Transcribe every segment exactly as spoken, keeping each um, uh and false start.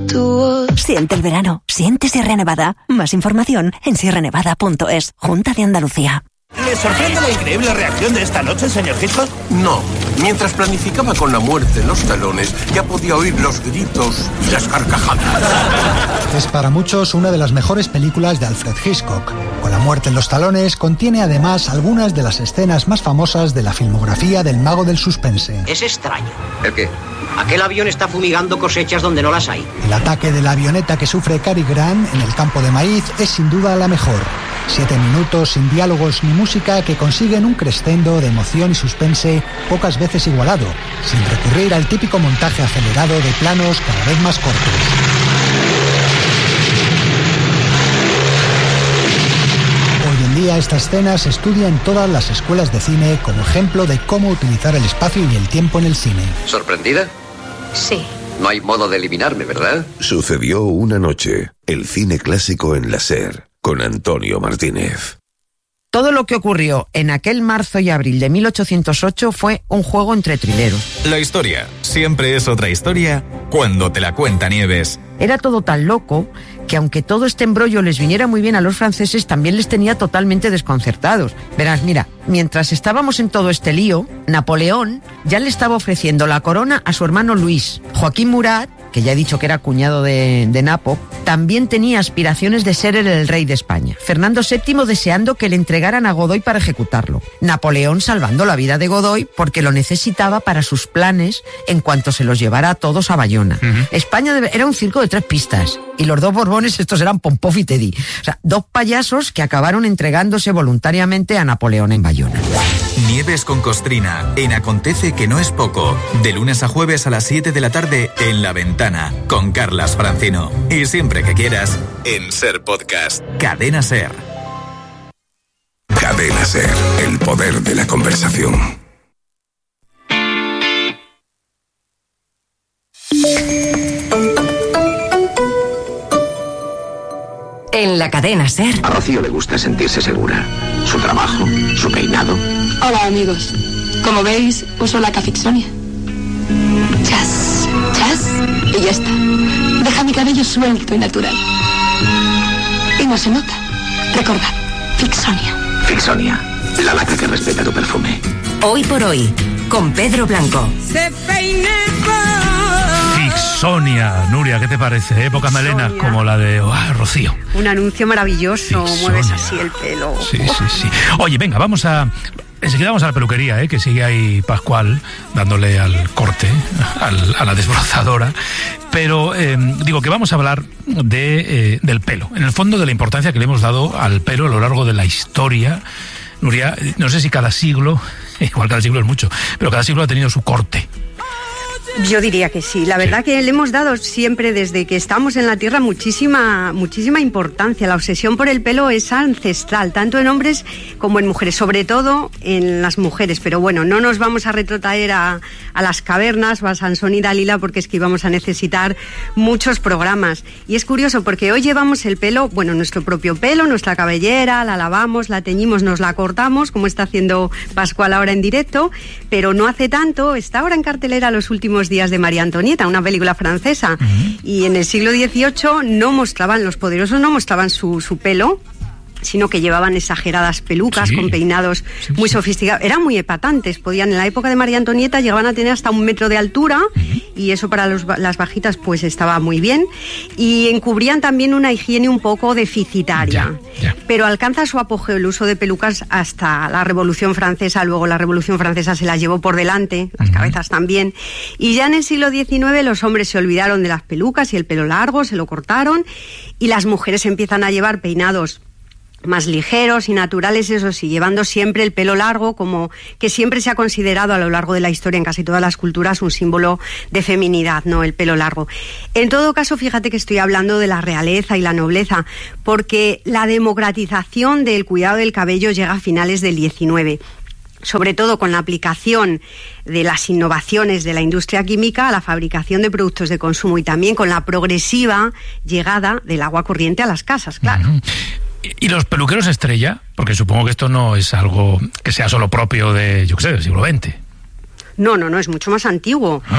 Siente el verano, siente Sierra Nevada. Más información en sierra nevada punto es. Junta de Andalucía. ¿Le sorprende la increíble reacción de esta noche, señor Hitchcock? No. Mientras planificaba con la muerte en los talones, ya podía oír los gritos y las carcajadas. Es para muchos una de las mejores películas de Alfred Hitchcock. Con la muerte en los talones, contiene además algunas de las escenas más famosas de la filmografía del mago del suspense. Es extraño. ¿El qué? Aquel avión está fumigando cosechas donde no las hay. El ataque de la avioneta que sufre Cary Grant en el campo de maíz es sin duda la mejor. Siete minutos sin diálogos ni música que consiguen un crescendo de emoción y suspense pocas veces igualado, sin recurrir al típico montaje acelerado de planos cada vez más cortos. Hoy en día esta escena se estudia en todas las escuelas de cine como ejemplo de cómo utilizar el espacio y el tiempo en el cine. ¿Sorprendida? Sí. No hay modo de eliminarme, ¿verdad? Sucedió una noche. El cine clásico en la SER, con Antonio Martínez. Todo lo que ocurrió en aquel marzo y abril de mil ochocientos ocho fue un juego entre trileros. La historia siempre es otra historia cuando te la cuenta Nieves. Era todo tan loco que aunque todo este embrollo les viniera muy bien a los franceses, también les tenía totalmente desconcertados. Verás, mira, mientras estábamos en todo este lío, Napoleón ya le estaba ofreciendo la corona a su hermano Luis. Joaquín Murat, que ya he dicho que era cuñado de, de Napo, también tenía aspiraciones de ser el rey de España. Fernando séptimo deseando que le entregaran a Godoy para ejecutarlo. Napoleón salvando la vida de Godoy porque lo necesitaba para sus planes en cuanto se los llevara a todos a Bayona. Uh-huh. España debe, era un circo de tres pistas y los dos Borbones estos eran Pompov y Teddy. O sea, dos payasos que acabaron entregándose voluntariamente a Napoleón en Bayona. Nieves con Costrina, en Acontece que no es poco. De lunes a jueves a las siete de la tarde en La Ventana, con Carlas Francino. Y siempre que quieras, en SER Podcast. Cadena SER. Cadena SER, el poder de la conversación. En la cadena SER. A Rocío le gusta sentirse segura. Su trabajo, su peinado. Hola, amigos. Como veis, uso la Cafixonia. Chas, chas, y ya está. Deja mi cabello suelto y natural. Y no se nota. Recordad, Fixonia. Fixonia, la laca que respeta tu perfume. Hoy por hoy, con Pedro Blanco. Se peine Fixonia, Nuria, ¿qué te parece? Épocas melenas como la de oh, Rocío. Un anuncio maravilloso, Fixonia. Mueves así el pelo. Sí, sí, sí. Oye, venga, vamos a... Enseguida vamos a la peluquería, ¿eh? Que sigue ahí Pascual dándole al corte, al, a la desbrozadora. Pero eh, digo que vamos a hablar de, eh, del pelo. En el fondo, de la importancia que le hemos dado al pelo a lo largo de la historia. Nuria, no sé si cada siglo, igual cada siglo es mucho, pero cada siglo ha tenido su corte. Yo diría que sí. La verdad sí. que le hemos dado siempre, desde que estamos en la Tierra, muchísima, muchísima importancia. La obsesión por el pelo es ancestral, tanto en hombres como en mujeres, sobre todo en las mujeres. Pero bueno, no nos vamos a retrotraer a, a las cavernas o a Sansón y Dalila, porque es que íbamos a necesitar muchos programas. Y es curioso porque hoy llevamos el pelo, bueno, nuestro propio pelo, nuestra cabellera, la lavamos, la teñimos, nos la cortamos, como está haciendo Pascual ahora en directo, pero no hace tanto, está ahora en cartelera los últimos días de María Antonieta, una película francesa, uh-huh. y en el siglo dieciocho no mostraban, los poderosos no mostraban su, su pelo, sino que llevaban exageradas pelucas, sí. con peinados sí, muy sí. sofisticados. Eran muy epatantes, podían, en la época de María Antonieta llegaban a tener hasta un metro de altura, uh-huh. y eso para los, las bajitas pues estaba muy bien, y encubrían también una higiene un poco deficitaria. Ya, ya. Pero alcanza su apogeo el uso de pelucas hasta la Revolución Francesa. Luego la Revolución Francesa se las llevó por delante, las uh-huh. cabezas también, y ya en el siglo diecinueve los hombres se olvidaron de las pelucas y el pelo largo, se lo cortaron, y las mujeres empiezan a llevar peinados más ligeros y naturales, eso sí, llevando siempre el pelo largo, como que siempre se ha considerado a lo largo de la historia en casi todas las culturas un símbolo de feminidad, ¿no? El pelo largo. En todo caso, fíjate que estoy hablando de la realeza y la nobleza, porque la democratización del cuidado del cabello llega a finales del diecinueve. Sobre todo con la aplicación de las innovaciones de la industria química a la fabricación de productos de consumo, y también con la progresiva llegada del agua corriente a las casas, claro. Uh-huh. ¿Y los peluqueros estrella? Porque supongo que esto no es algo que sea solo propio de, yo qué sé, del siglo veinte. No, no, no, es mucho más antiguo. Ah, vale.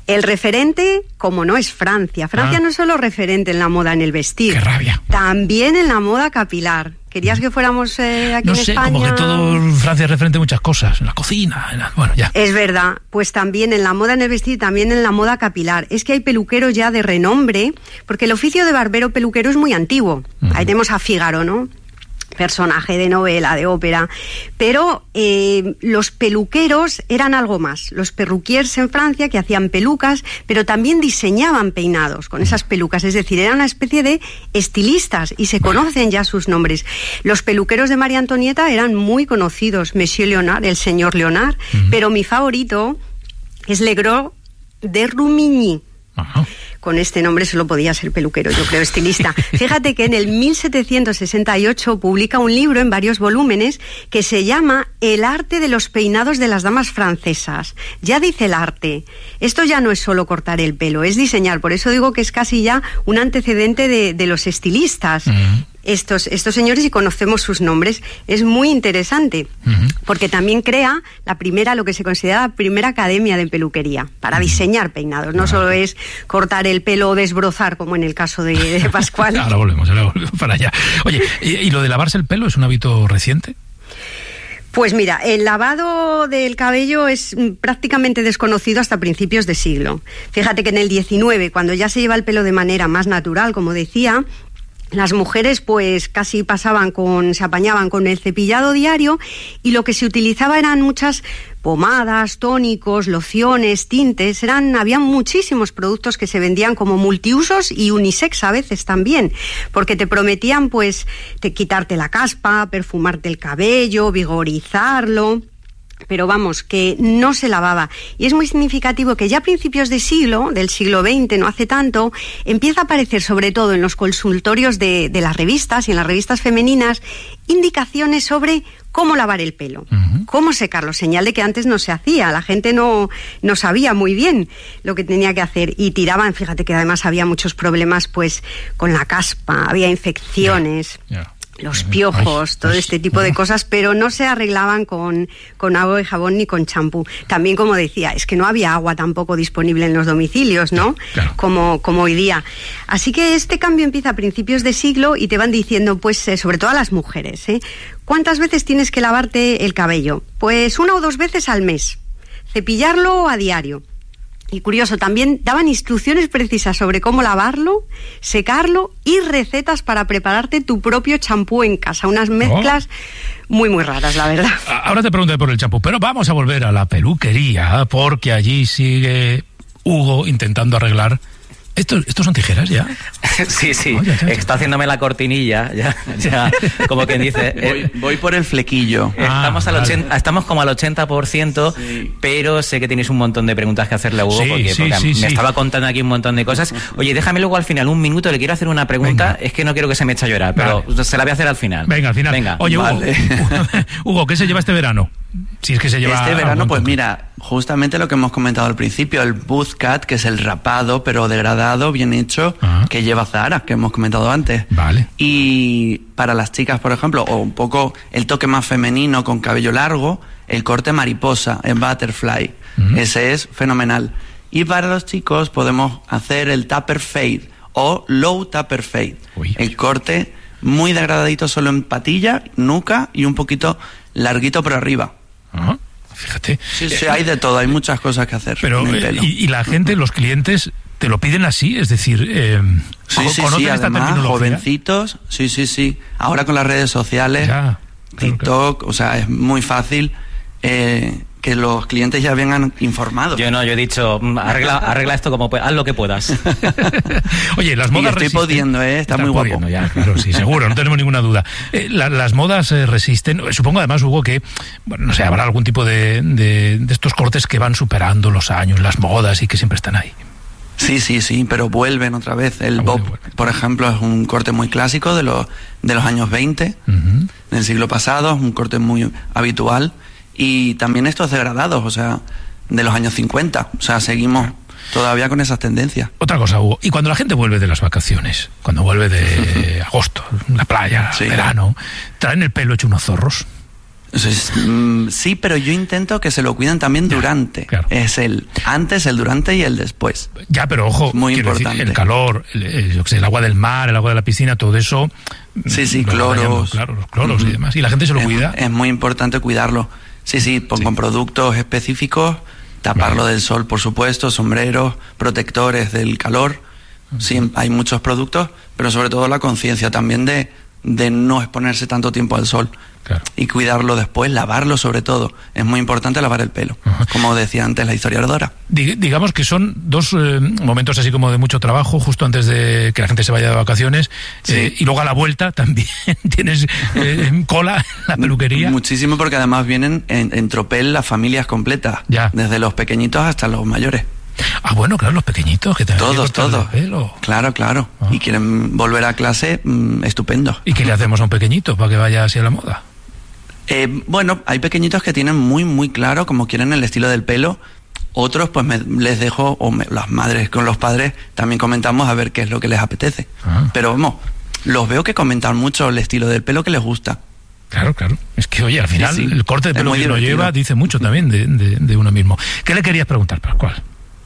El referente, como no, es Francia. Francia ah. no es solo referente en la moda en el vestir. ¡Qué rabia! También en la moda capilar. ¿Querías que fuéramos eh, aquí no en sé, España? No sé, como que todo Francia es referente en muchas cosas. En la cocina, en la, bueno, ya. Es verdad. Pues también en la moda en el vestir, también en la moda capilar. Es que hay peluqueros ya de renombre, porque el oficio de barbero peluquero es muy antiguo. Uh-huh. Ahí tenemos a Fígaro, ¿no? Personaje de novela, de ópera, pero eh, los peluqueros eran algo más. Los perruquiers en Francia que hacían pelucas, pero también diseñaban peinados con esas pelucas, es decir, eran una especie de estilistas y se conocen ya sus nombres. Los peluqueros de María Antonieta eran muy conocidos, Monsieur Léonard, el señor Léonard, uh-huh. pero mi favorito es Legros de Rumigny. Ajá. Con este nombre solo podía ser peluquero, yo creo, estilista. Fíjate que en el mil setecientos sesenta y ocho publica un libro en varios volúmenes que se llama El arte de los peinados de las damas francesas. Ya dice el arte. Esto ya no es solo cortar el pelo, es diseñar. Por eso digo que es casi ya un antecedente de, de los estilistas. Uh-huh. Estos, estos señores, y conocemos sus nombres, es muy interesante, uh-huh. porque también crea la primera, lo que se considera la primera academia de peluquería, para uh-huh. diseñar peinados, no uh-huh. solo es cortar el pelo o desbrozar, como en el caso de, de Pascual. Ahora volvemos, ahora volvemos para allá. Oye, ¿y, ¿y lo de lavarse el pelo es un hábito reciente? Pues mira, el lavado del cabello es prácticamente desconocido hasta principios de siglo. Fíjate que en el diecinueve, cuando ya se lleva el pelo de manera más natural, como decía, las mujeres pues casi pasaban con, se apañaban con el cepillado diario, y lo que se utilizaba eran muchas pomadas, tónicos, lociones, tintes, eran, había muchísimos productos que se vendían como multiusos y unisex a veces también, porque te prometían pues te, quitarte la caspa, perfumarte el cabello, vigorizarlo. Pero vamos, que no se lavaba. Y es muy significativo que ya a principios de siglo, del siglo veinte, no hace tanto, empieza a aparecer, sobre todo en los consultorios de, de las revistas y en las revistas femeninas, indicaciones sobre cómo lavar el pelo, uh-huh. cómo secarlo, señal de que antes no se hacía, la gente no, no sabía muy bien lo que tenía que hacer y tiraban, fíjate que además había muchos problemas pues con la caspa, había infecciones... Yeah. Yeah. Los piojos, ay, todo ay, este tipo de cosas, pero no se arreglaban con, con agua y jabón ni con champú. También, como decía, es que no había agua tampoco disponible en los domicilios, ¿no? Claro. Como, como hoy día. Así que este cambio empieza a principios de siglo y te van diciendo, pues, eh, sobre todo a las mujeres, ¿eh? ¿Cuántas veces tienes que lavarte el cabello? Pues una o dos veces al mes. Cepillarlo a diario. Y curioso, también daban instrucciones precisas sobre cómo lavarlo, secarlo y recetas para prepararte tu propio champú en casa. Unas mezclas oh. muy, muy raras, la verdad. Ahora te pregunto por el champú, pero vamos a volver a la peluquería, porque allí sigue Hugo intentando arreglar... ¿Esto, ¿Estos son tijeras ya? Sí, sí, oh, ya, ya, ya. Está haciéndome la cortinilla, ya, ya como quien dice. Voy, voy por el flequillo. Estamos, ah, al ochenta, vale. estamos como al ochenta por ciento, sí. pero sé que tenéis un montón de preguntas que hacerle a Hugo, sí, porque, sí, porque sí, me sí. estaba contando aquí un montón de cosas. Oye, déjame luego al final un minuto, le quiero hacer una pregunta, Venga. es que no quiero que se me eche a llorar, pero vale. se la voy a hacer al final. Venga, al final. Venga. Oye, vale. Hugo, Hugo, ¿qué se lleva este verano? Si es que se lleva este verano, pues mira, justamente lo que hemos comentado al principio, el buzz cut, que es el rapado, pero degradado, bien hecho, uh-huh. que lleva Zara, que hemos comentado antes. Vale. Y para las chicas, por ejemplo, o un poco el toque más femenino con cabello largo, el corte mariposa, el butterfly. Uh-huh. Ese es fenomenal. Y para los chicos podemos hacer el taper fade o low taper fade. Uy. El corte muy degradadito solo en patilla, nuca y un poquito larguito por arriba. Ajá. Fíjate. Sí, sí, hay de todo, hay muchas cosas que hacer. Pero, en el pelo. Y, y la gente, los clientes, ¿te lo piden así? Es decir, eh, sí, sí, sí, además, jovencitos, sí, sí, sí. Ahora con las redes sociales, ya, TikTok, claro. O sea, es muy fácil eh, que los clientes ya vengan informados. Yo no, yo he dicho, arregla, arregla esto como puedas, haz lo que puedas. Oye, las modas resisten. Estoy pudiendo, ¿eh? Está muy guapo. Pudiendo, ya, claro, sí, seguro, no tenemos ninguna duda. Eh, la, las modas eh, resisten. Supongo además, Hugo, que, bueno, no sé, habrá algún tipo de, de, de estos cortes que van superando los años, las modas y que siempre están ahí. Sí, sí, sí, pero vuelven otra vez. El ah, bob, bueno, bueno. por ejemplo, es un corte muy clásico de los, de los años veinte, uh-huh. del siglo pasado, es un corte muy habitual. Y también estos degradados, o sea, de los años cincuenta. O sea, seguimos todavía con esas tendencias. Otra cosa, Hugo, y cuando la gente vuelve de las vacaciones, cuando vuelve de agosto, la playa, sí. verano, ¿traen el pelo hecho unos zorros? Eso es, mm, sí, pero yo intento que se lo cuiden también ya, durante. Claro. Es el antes, el durante y el después. Ya, pero ojo, es muy importante. Decir, el calor, el, el, yo qué sé, el agua del mar, el agua de la piscina, todo eso. Sí, sí, cloros. Claro, los cloros uh-huh. y demás. Y la gente se lo es, cuida. Es muy importante cuidarlo. Sí, sí, con, sí. con productos específicos, taparlo vale. del sol, por supuesto, sombreros, protectores del calor. Uh-huh. Sí, hay muchos productos, pero sobre todo la conciencia también de, de no exponerse tanto tiempo al sol. Claro. Y cuidarlo después, lavarlo sobre todo. Es muy importante lavar el pelo, uh-huh. como decía antes la historiadora. Dig- digamos que son dos eh, momentos así como de mucho trabajo, justo antes de que la gente se vaya de vacaciones, sí. eh, y luego a la vuelta también tienes eh, cola en la peluquería. Muchísimo, porque además vienen en, en tropel las familias completas, ya. desde los pequeñitos hasta los mayores. Ah, bueno, claro, los pequeñitos que te Todos, todos. Claro, claro. Ah. Y quieren volver a clase, mmm, estupendo. ¿Y qué le hacemos a un pequeñito para que vaya así a la moda? Eh, bueno, hay pequeñitos que tienen muy, muy claro cómo quieren el estilo del pelo. Otros, pues me, les dejo, o me, las madres con los padres, también comentamos a ver qué es lo que les apetece. Ah. Pero vamos, los veo que comentan mucho el estilo del pelo que les gusta. Claro, claro. Es que, oye, al final, sí, sí. el corte de pelo que uno lleva dice mucho también de, de, de uno mismo. ¿Qué le querías preguntar, Pascual?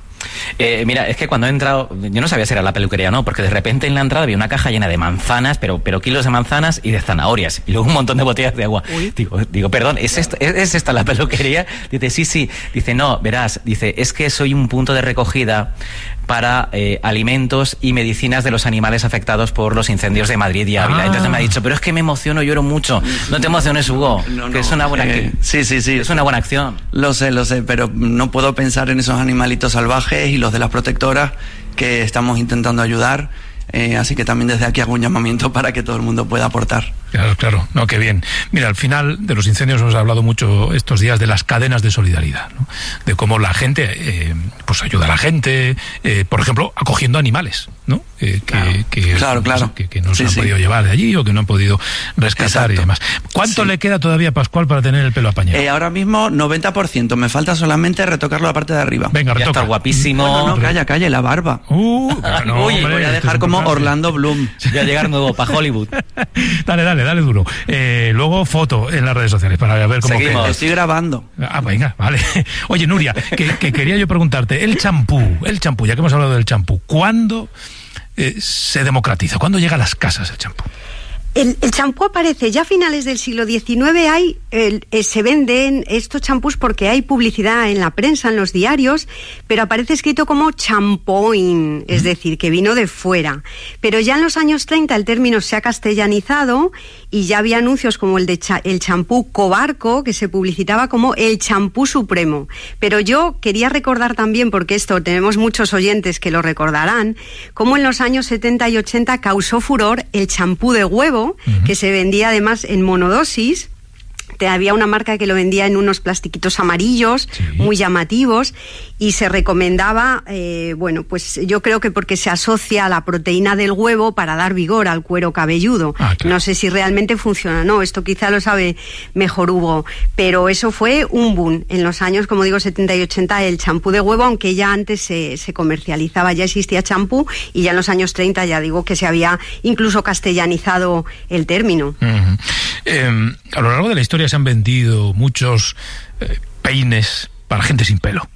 Eh, mira, es que cuando he entrado, yo no sabía si era la peluquería o no, porque de repente en la entrada había una caja llena de manzanas, pero, pero kilos de manzanas y de zanahorias, y luego un montón de botellas de agua. Digo, digo, perdón, ¿es esta, ¿es, ¿es esta la peluquería? Dice, sí, sí. Dice, no, verás, dice, es que soy un punto de recogida para eh, alimentos y medicinas de los animales afectados por los incendios de Madrid y Ávila. Ah. Entonces me ha dicho, pero es que me emociono, lloro mucho. No te emociones, Hugo, no, no, que es una buena eh, sí, sí, sí. Es una buena acción. Lo sé, lo sé, pero no puedo pensar en esos animalitos salvajes y los de las protectoras que estamos intentando ayudar. Eh, así que también desde aquí hago un llamamiento para que todo el mundo pueda aportar. Claro, claro, no, qué bien. Mira, al final de los incendios hemos hablado mucho estos días de las cadenas de solidaridad, ¿no? De cómo la gente eh, pues ayuda a la gente, eh, por ejemplo, acogiendo animales, ¿no? Eh, que, claro, que, claro, claro. que, que no sí, se han sí. podido llevar de allí o que no han podido rescatar. Exacto. Y demás. ¿Cuánto sí. le queda todavía a Pascual para tener el pelo apañado? Eh, ahora mismo noventa por ciento, me falta solamente retocarlo la parte de arriba. Venga, retoca. Ya está guapísimo. No, no, no, calla, calla, la barba. Uh, no, Uy, hombre, voy a dejar como Orlando Bloom. Voy a llegar nuevo para Hollywood. Dale, dale, dale duro. Eh, luego foto en las redes sociales para ver cómo Seguimos. Queda. Estoy grabando. Ah, venga, vale. Oye, Nuria, que, que quería yo preguntarte, el champú, el champú, ya que hemos hablado del champú, ¿cuándo eh, se democratiza? ¿Cuándo llega a las casas el champú? El, el champú aparece ya a finales del siglo diecinueve. Hay, el, eh, se venden estos champús porque hay publicidad en la prensa, en los diarios, pero aparece escrito como champoin, es decir, que vino de fuera. Pero ya en los años treinta el término se ha castellanizado y ya había anuncios como el de cha, el champú Cobarco, que se publicitaba como el champú supremo. Pero yo quería recordar también, porque esto tenemos muchos oyentes que lo recordarán, como en los años setenta y ochenta causó furor el champú de huevo, uh-huh. que se vendía además en monodosis. Había una marca que lo vendía en unos plastiquitos amarillos, sí. muy llamativos, y se recomendaba, eh, bueno, pues yo creo que porque se asocia a la proteína del huevo para dar vigor al cuero cabelludo. Ah, claro. No sé si realmente funciona, no, esto quizá lo sabe mejor Hugo, pero eso fue un boom. En los años, como digo, setenta y ochenta, el champú de huevo, aunque ya antes se, se comercializaba, ya existía champú, y ya en los años treinta ya digo que se había incluso castellanizado el término. Uh-huh. Eh, a lo largo de la historia se han vendido muchos eh, peines para gente sin pelo.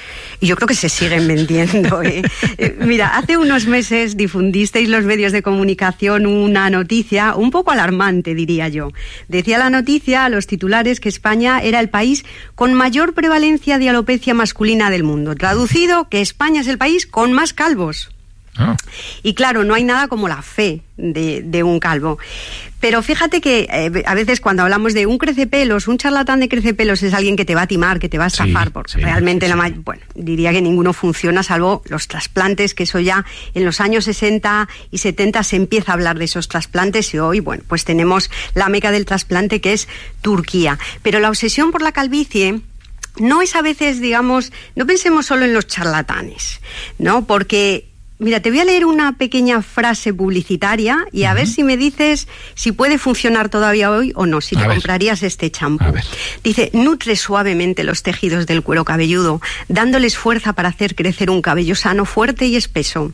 Y yo creo que se siguen vendiendo. ¿eh? Eh, mira, hace unos meses difundisteis los medios de comunicación una noticia un poco alarmante, diría yo. Decía la noticia, a los titulares, que España era el país con mayor prevalencia de alopecia masculina del mundo. Traducido, que España es el país con más calvos. Ah. Y claro, no hay nada como la fe de, de un calvo. Pero fíjate que eh, a veces cuando hablamos de un crecepelos, un charlatán de crecepelos es alguien que te va a timar, que te va a estafar, sí, porque sí, realmente sí, la sí. bueno, diría que ninguno funciona salvo los trasplantes, que eso ya en los años sesenta y setenta se empieza a hablar de esos trasplantes, y hoy, bueno, pues tenemos la meca del trasplante, que es Turquía. Pero la obsesión por la calvicie no es a veces, digamos, no pensemos solo en los charlatanes, ¿no? Porque mira, te voy a leer una pequeña frase publicitaria y a uh-huh. ver si me dices si puede funcionar todavía hoy o no, si a te ver. comprarías este champú. Dice, nutre suavemente los tejidos del cuero cabelludo, dándoles fuerza para hacer crecer un cabello sano, fuerte y espeso.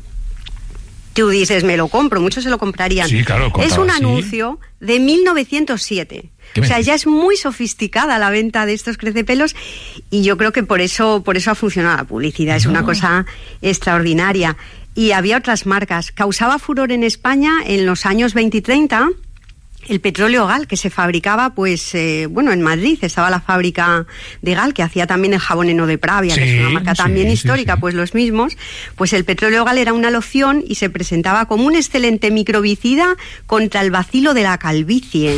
Tú dices, me lo compro, muchos se lo comprarían. Sí, claro, es un anuncio sí. de mil novecientos siete. O sea, ya es muy sofisticada la venta de estos crecepelos y yo creo que por eso, por eso ha funcionado la publicidad. Es una cosa extraordinaria. Y había otras marcas. Causaba furor en España en los años veinte y treinta el petróleo Gal, que se fabricaba, pues, eh, bueno, en Madrid estaba la fábrica de Gal, que hacía también el jabón Heno de Pravia, sí, que es una marca sí, también histórica, sí, sí. Pues los mismos. Pues el petróleo Gal era una loción y se presentaba como un excelente microbicida contra el bacilo de la calvicie.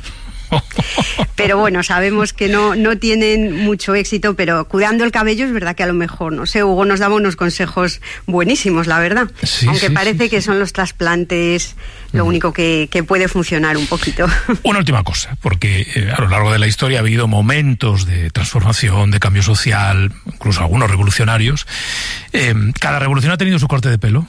Pero bueno, sabemos que no, no tienen mucho éxito, pero cuidando el cabello es verdad que a lo mejor, no sé, Hugo nos daba unos consejos buenísimos, la verdad. Sí, Aunque sí, parece sí, que sí. son los trasplantes lo mm. único que, que puede funcionar un poquito. Una última cosa, porque eh, a lo largo de la historia ha habido momentos de transformación, de cambio social, incluso algunos revolucionarios. Eh, ¿Cada revolución ha tenido su corte de pelo?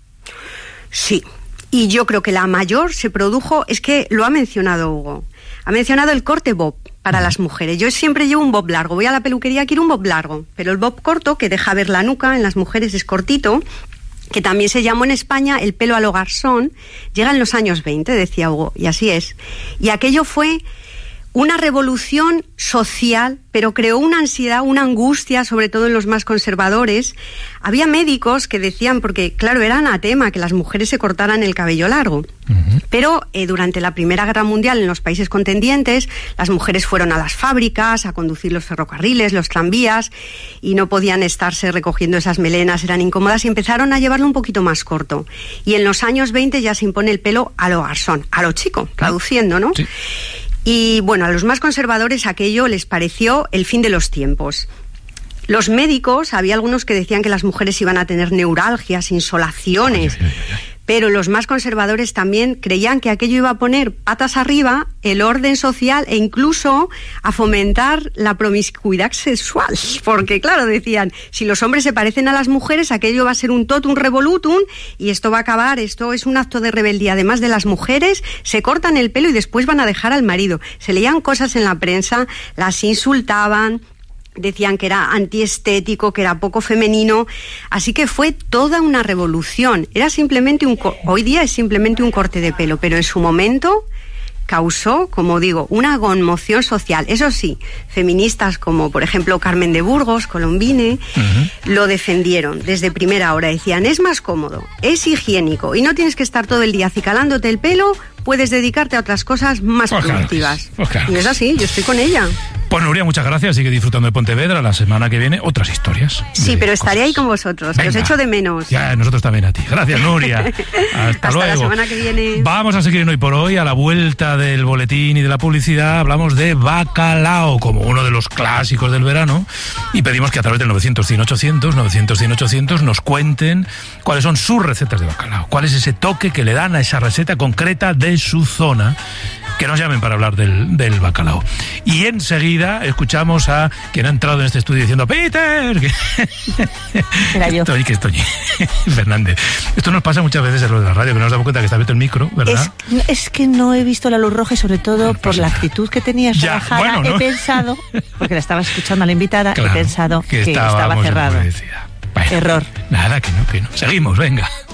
Sí, y yo creo que la mayor se produjo, es que lo ha mencionado Hugo, ha mencionado el corte bob para las mujeres. Yo siempre llevo un bob largo, voy a la peluquería, quiero un bob largo, pero el bob corto, que deja ver la nuca, en las mujeres es cortito, que también se llamó en España el pelo a lo garzón, llega en los años veinte, decía Hugo, y así es. Y aquello fue una revolución social, pero creó una ansiedad, una angustia, sobre todo en los más conservadores. Había médicos que decían, porque claro, era anatema que las mujeres se cortaran el cabello largo, uh-huh. pero eh, durante la Primera Guerra Mundial en los países contendientes, las mujeres fueron a las fábricas, a conducir los ferrocarriles, los tranvías, y no podían estarse recogiendo esas melenas, eran incómodas, y empezaron a llevarlo un poquito más corto. Y en los años veinte ya se impone el pelo a lo garzón, a lo chico, traduciendo, ¿no? Sí. Y bueno, a los más conservadores aquello les pareció el fin de los tiempos. Los médicos, había algunos que decían que las mujeres iban a tener neuralgias, insolaciones, ay, ay, ay, ay. Pero los más conservadores también creían que aquello iba a poner patas arriba el orden social e incluso a fomentar la promiscuidad sexual. Porque claro, decían, si los hombres se parecen a las mujeres, aquello va a ser un totum revolutum y esto va a acabar, esto es un acto de rebeldía. Además de las mujeres, se cortan el pelo y después van a dejar al marido. Se leían cosas en la prensa, las insultaban, decían que era antiestético, que era poco femenino, así que fue toda una revolución. Era simplemente un co- hoy día es simplemente un corte de pelo, pero en su momento causó, como digo, una conmoción social. Eso sí, feministas como por ejemplo Carmen de Burgos, Colombine, uh-huh. lo defendieron desde primera hora. Decían, es más cómodo, es higiénico y no tienes que estar todo el día acicalándote el pelo, puedes dedicarte a otras cosas más pues productivas. Claro, pues claro. Y es así, yo estoy con ella. Pues Nuria, muchas gracias, sigue disfrutando de Pontevedra. La semana que viene, otras historias. Sí, pero estaré cosas. ahí con vosotros, Venga. que os echo de menos. Ya, nosotros también a ti. Gracias, Nuria. Hasta, Hasta luego. la semana que viene. Vamos a seguir en Hoy por Hoy. A la vuelta del boletín y de la publicidad hablamos de bacalao como uno de los clásicos del verano y pedimos que a través del novecientos cien ochocientos, novecientos cien ochocientos nos cuenten cuáles son sus recetas de bacalao, cuál es ese toque que le dan a esa receta concreta de su zona. Que nos llamen para hablar del, del bacalao. Y enseguida escuchamos a quien ha entrado en este estudio diciendo ¡Peter! Que... Era yo. Estoy, que estoy. Fernández. Esto nos pasa muchas veces en lo de la radio, que nos damos cuenta que está abierto el micro, ¿verdad? Es, es que no he visto la luz roja y sobre todo por la actitud que tenías relajada. Bueno, ¿no? He pensado, porque la estaba escuchando a la invitada, claro, he pensado que, que estaba cerrado. Bueno, Error. Nada, que no, que no. Seguimos, venga.